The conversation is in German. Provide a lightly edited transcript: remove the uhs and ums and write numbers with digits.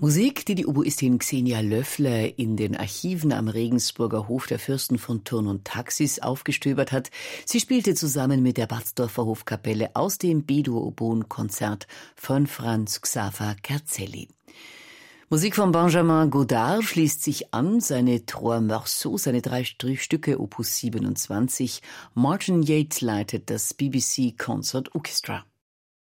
Musik, die Oboistin Xenia Löffler in den Archiven am Regensburger Hof der Fürsten von Thurn und Taxis aufgestöbert hat. Sie spielte zusammen mit der Batzdorfer Hofkapelle aus dem B-Dur-Oboen-Konzert von Franz Xaver Kerzelli. Musik von Benjamin Godard schließt sich an, seine Trois Morceaux, seine drei Stücke Opus 27. Martin Yates leitet das BBC Concert Orchestra.